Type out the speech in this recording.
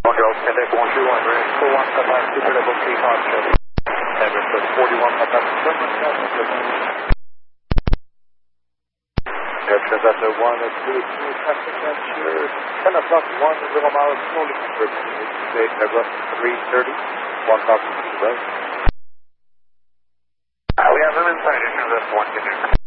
Bonjour, Québec, bonjour, I'm ready for 1 Papa, super level 3 hot shot. Everest 41 Papa, Direction at the 1 at 2, traffic capture, 10 o'clock, 1 little mile slowly converting, Everest 330, 1,000 feet west. We have them inside, Everest 1,